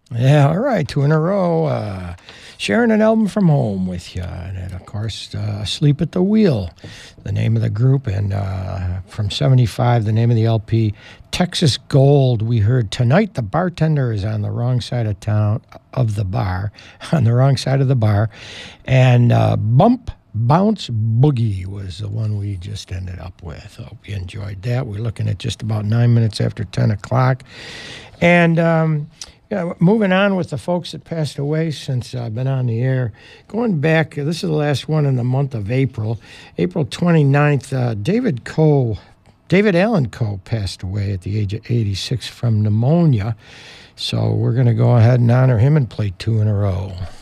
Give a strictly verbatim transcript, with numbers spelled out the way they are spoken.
Yeah, all right, two in a row. Uh, sharing an album from home with you. And then, of course, uh, Sleep at the Wheel, the name of the group. And uh, from seventy-five, the name of the L P, Texas Gold. We heard Tonight the Bartender is on the wrong side of town, of the bar, on the wrong side of the bar. And uh, Bump Bounce Boogie was the one we just ended up with. Hope you enjoyed that. We're looking at just about nine minutes after ten o'clock. And... Um, Yeah, moving on with the folks that passed away since I've been on the air. Going back, this is the last one in the month of April. April twenty-ninth, uh, David Coe, David Allen Coe passed away at the age of eighty-six from pneumonia. So we're going to go ahead and honor him and play two in a row.